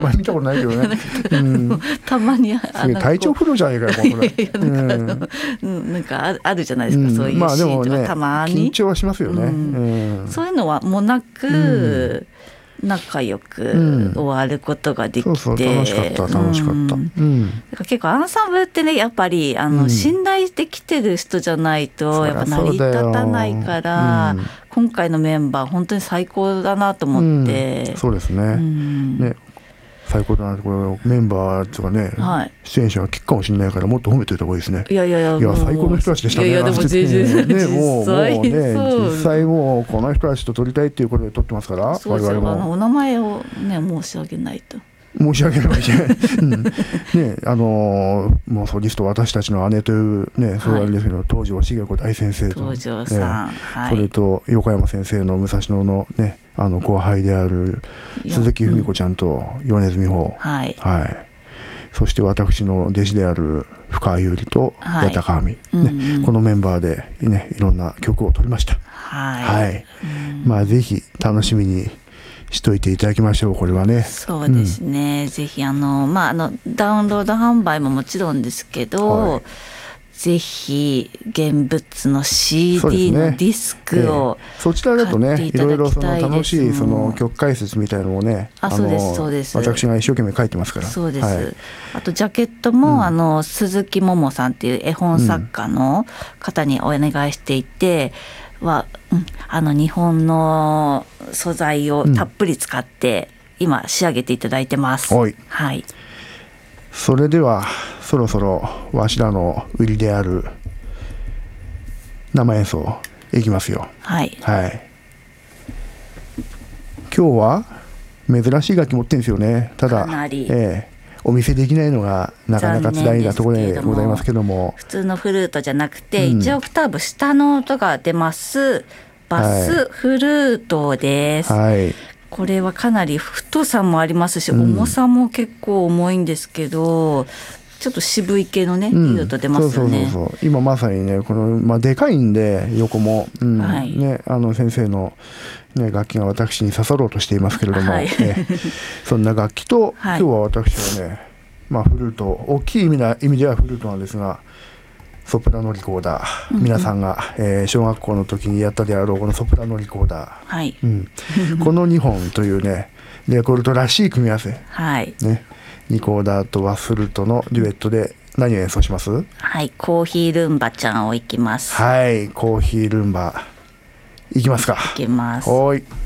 まあ見たことないけどね、 たまに体調不良じゃないかよこれ。 なんかあるじゃないですか、そういうシーンとかたまに緊張はしますよね、 そういうのはもうなく、仲良く終わることができて、 そう楽しかっただから結構アンサンブルってねやっぱり信頼できてる人じゃないとやっぱ成り立たないから、今回のメンバー本当に最高だなと思って、 そうですね、最高だな。これメンバーとかね、出演者は聞くかもしれないからもっと褒めておいた方がいいですね。いや最高の人たちでしたね。 でも実際もうこの人たちと撮りたいっていうことで撮ってますから、 我々もお名前をね申し上げないと。 申し訳ないね、もうソリスト私たちの姉というね、そうなんですけど、東條茂子大先生と、 東條さん、 それと横山先生の武蔵野のね後輩である鈴木文子ちゃんと米津美穂、そして私の弟子である深川優里と矢田香美、このメンバーでねいろんな曲を撮りました。まあぜひ楽しみにしといていただきましょう。これはね。 そうですね。ぜひダウンロード販売ももちろんですけど、ぜひ現物の CD のディスクをそちらだとね、いろいろ楽しい曲解説みたいなのをね、 そうです私が一生懸命書いてますから。 そうです。あとジャケットも鈴木桃さんっていう絵本作家の方にお願いしていて。日本の素材をたっぷり使って今仕上げていただいてます。 それではそろそろわしらの売りである生演奏いきますよ。今日は珍しい楽器持ってるんですよね。ただお見せできないのがなかなか辛いなところでございますけども、 普通のフルートじゃなくて、1オクターブ下の音が出ますバスフルートです。これはかなり太さもありますし、重さも結構重いんですけど、ちょっと渋い系のね、いい音出ますよね。 今まさにね、このでかいんで横も、先生の楽器が私に刺さろうとしていますけれども、そんな楽器と、今日は私はね、フルート、大きい意味ではフルートなんですが、ソプラノリコーダー、皆さんが、小学校の時にやったであろうこのソプラノリコーダー、この2本というねレコルトらしい組み合わせ、リコーダーとバスフルートのデュエットで何を演奏します？ コーヒールンバちゃんをいきます。 コーヒールンバいきますか。 いきます。